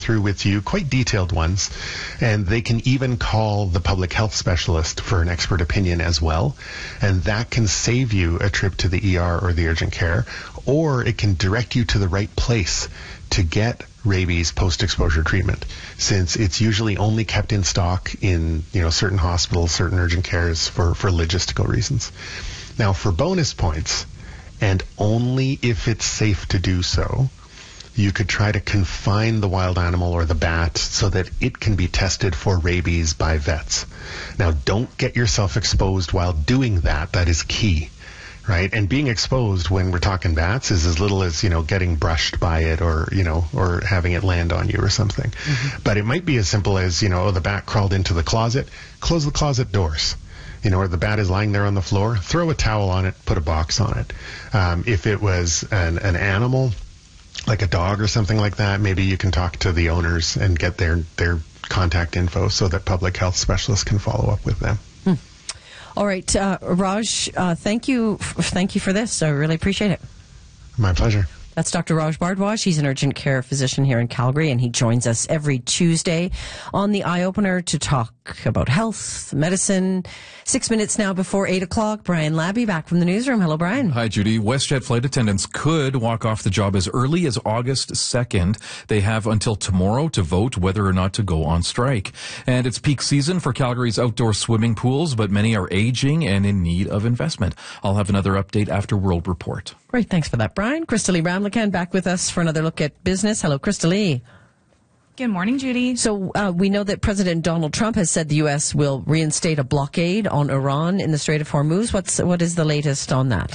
through with you, quite detailed ones, and they can even call the public health specialist for an expert opinion as well, and that can save you a trip to the ER or the urgent care, or it can direct you to the right place to get rabies post-exposure treatment, since it's usually only kept in stock in certain hospitals, certain urgent cares for logistical reasons. Now, for bonus points, and only if it's safe to do so, you could try to confine the wild animal or the bat so that it can be tested for rabies by vets. Now, don't get yourself exposed while doing that. That is key, right? And being exposed when we're talking bats is as little as, getting brushed by it or having it land on you or something. Mm-hmm. But it might be as simple as, the bat crawled into the closet, close the closet doors. Or the bat is lying there on the floor, throw a towel on it, put a box on it. If it was an animal, like a dog or something like that, maybe you can talk to the owners and get their contact info so that public health specialists can follow up with them. All right, Raj, thank you for this. I really appreciate it. My pleasure. That's Dr. Raj Bhardwaj. He's an urgent care physician here in Calgary, and he joins us every Tuesday on the Eye Opener to talk about health, medicine. 6 minutes now before 8 o'clock. Brian Labby back from the newsroom. Hello, Brian. Hi, Judy. WestJet flight attendants could walk off the job as early as August 2nd. They have until tomorrow to vote whether or not to go on strike. And it's peak season for Calgary's outdoor swimming pools, but many are aging and in need of investment. I'll have another update after World Report. Great. Thanks for that, Brian. Crystalie Ramlakan back with us for another look at business. Hello, Crystalie. Good morning, Judy. So we know that President Donald Trump has said the U.S. will reinstate a blockade on Iran in the Strait of Hormuz. What is the latest on that?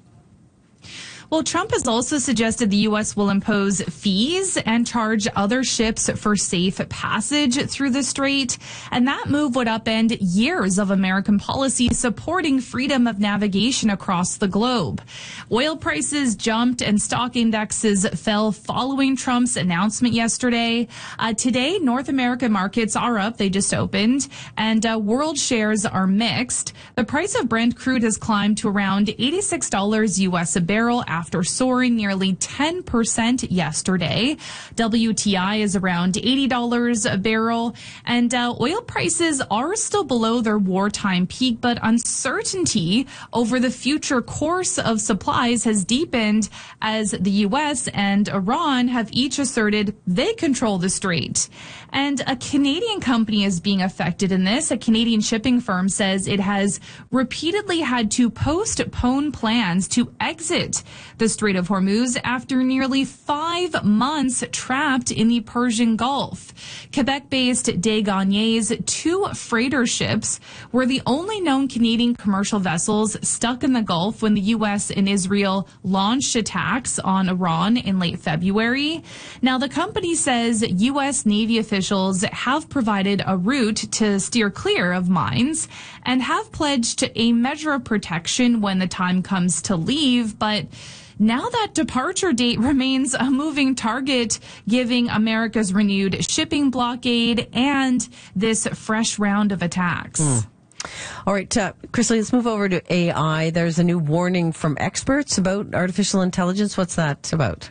Well, Trump has also suggested the U.S. will impose fees and charge other ships for safe passage through the strait. And that move would upend years of American policy supporting freedom of navigation across the globe. Oil prices jumped and stock indexes fell following Trump's announcement yesterday. Today, North American markets are up. They just opened. And world shares are mixed. The price of Brent crude has climbed to around $86 U.S. a barrel after soaring nearly 10% yesterday. WTI is around $80 a barrel, and oil prices are still below their wartime peak, but uncertainty over the future course of supplies has deepened as the U.S. and Iran have each asserted they control the strait. And a Canadian company is being affected in this. A Canadian shipping firm says it has repeatedly had to postpone plans to exit the Strait of Hormuz after nearly 5 months trapped in the Persian Gulf. Quebec-based Des Gagnés, 2 freighter ships, were the only known Canadian commercial vessels stuck in the Gulf when the U.S. and Israel launched attacks on Iran in late February. Now, the company says U.S. Navy officials have provided a route to steer clear of mines and have pledged a measure of protection when the time comes to leave, but now that departure date remains a moving target, giving America's renewed shipping blockade and this fresh round of attacks. All right, Crystalie, let's move over to AI. There's a new warning from experts about artificial intelligence. What's that about?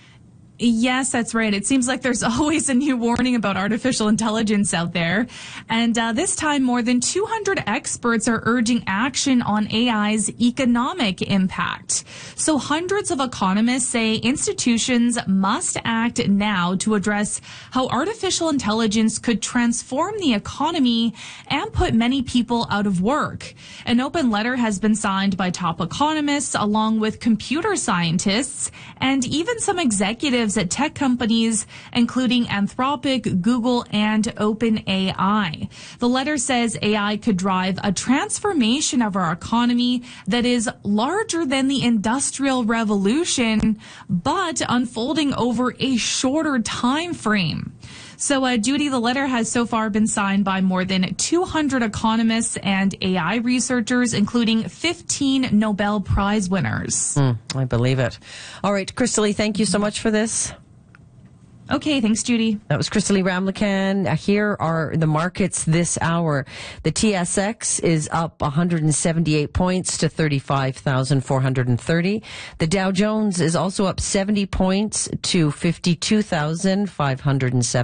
Yes, that's right. It seems like there's always a new warning about artificial intelligence out there. And this time, more than 200 experts are urging action on AI's economic impact. So hundreds of economists say institutions must act now to address how artificial intelligence could transform the economy and put many people out of work. An open letter has been signed by top economists along with computer scientists and even some executives at tech companies, including Anthropic, Google, and OpenAI. The letter says AI could drive a transformation of our economy that is larger than the Industrial Revolution, but unfolding over a shorter time frame. So, Judy, the letter has so far been signed by more than 200 economists and AI researchers, including 15 Nobel Prize winners. I believe it. All right, Crystalie, thank you so much for this. Okay, thanks, Judy. That was Crystalie Ramlakan. Here are the markets this hour. The TSX is up 178 points to 35,430. The Dow Jones is also up 70 points to 52,507.